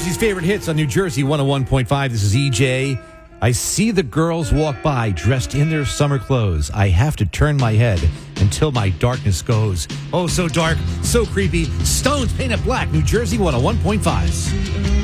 Jersey's favorite hits on New Jersey 101.5. This is EJ. I see the girls walk by dressed in their summer clothes. I have to turn my head until my darkness goes. Oh, so dark, so creepy. Stones Painted Black, New Jersey 101.5.